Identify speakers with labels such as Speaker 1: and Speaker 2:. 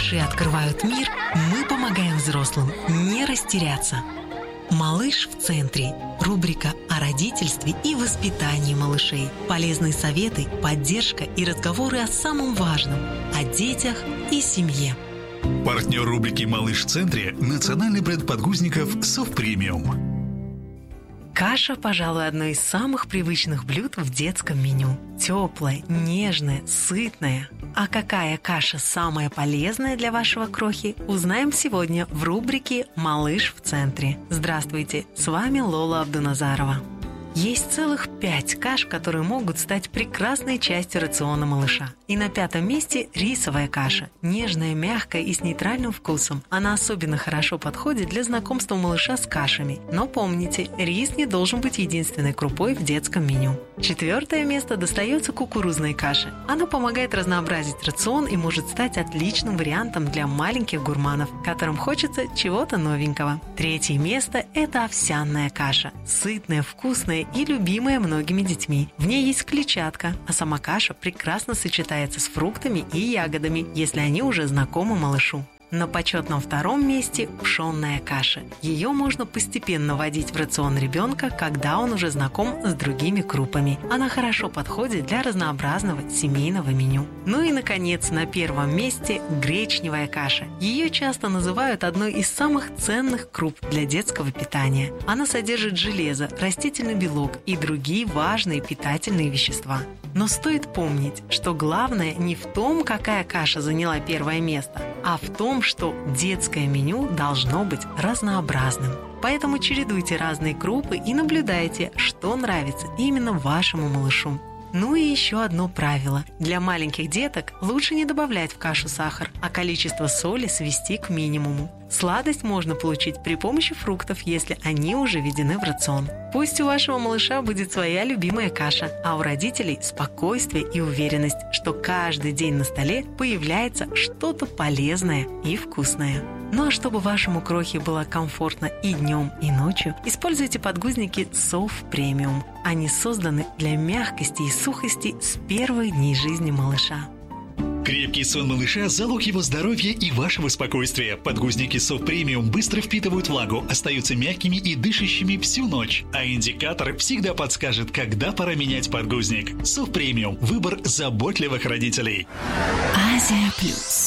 Speaker 1: малыши открывают мир, мы помогаем взрослым не растеряться. «Малыш в центре» – рубрика о родительстве и воспитании малышей. Полезные советы, поддержка и разговоры о самом важном – о детях и семье.
Speaker 2: Партнер рубрики «Малыш в центре» – национальный бренд подгузников «Совпремиум».
Speaker 1: Каша, пожалуй, одно из самых привычных блюд в детском меню. Теплая, нежная, сытная. А какая каша самая полезная для вашего крохи, узнаем сегодня в рубрике «Малыш в центре». Здравствуйте, с вами Лола Абдуназарова. Есть целых 5 каш, которые могут стать прекрасной частью рациона малыша. И на 5-м месте рисовая каша. Нежная, мягкая и с нейтральным вкусом. Она особенно хорошо подходит для знакомства малыша с кашами. Но помните, рис не должен быть единственной крупой в детском меню. 4-е место достается кукурузной каше. Она помогает разнообразить рацион и может стать отличным вариантом для маленьких гурманов, которым хочется чего-то новенького. 3-е место – это овсяная каша. Сытная, вкусная и любимая многими детьми. В ней есть клетчатка, а сама каша прекрасно сочетается с фруктами и ягодами, если они уже знакомы малышу. На почетном 2-м месте – пшенная каша. Ее можно постепенно вводить в рацион ребенка, когда он уже знаком с другими крупами. Она хорошо подходит для разнообразного семейного меню. Ну и, наконец, на 1-м месте – гречневая каша. Ее часто называют одной из самых ценных круп для детского питания. Она содержит железо, растительный белок и другие важные питательные вещества. Но стоит помнить, что главное не в том, какая каша заняла 1-е место, а в том, что детское меню должно быть разнообразным. Поэтому чередуйте разные крупы и наблюдайте, что нравится именно вашему малышу. Ну и еще одно правило. Для маленьких деток лучше не добавлять в кашу сахар, а количество соли свести к минимуму. Сладость можно получить при помощи фруктов, если они уже введены в рацион. Пусть у вашего малыша будет своя любимая каша, а у родителей спокойствие и уверенность, что каждый день на столе появляется что-то полезное и вкусное. Ну а чтобы вашему крохе было комфортно и днем, и ночью, используйте подгузники Совпремиум. Они созданы для мягкости и сухости с первых дней жизни малыша.
Speaker 2: Крепкий сон малыша – залог его здоровья и вашего спокойствия. Подгузники Совпремиум быстро впитывают влагу, остаются мягкими и дышащими всю ночь. А индикатор всегда подскажет, когда пора менять подгузник. Совпремиум – выбор заботливых родителей.
Speaker 1: Азия Плюс.